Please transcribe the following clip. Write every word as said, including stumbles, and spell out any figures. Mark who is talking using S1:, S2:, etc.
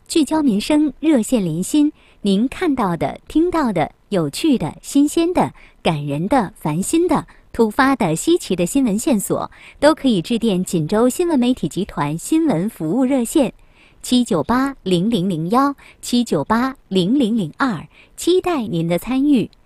S1: 聚焦民生，热线连心。您看到的、听到的、有趣的、新鲜的、感人的、烦心的、突发的、稀奇的新闻线索，都可以致电锦州新闻媒体集团新闻服务热线七九八零零零幺七九八零零零二，期待您的参与。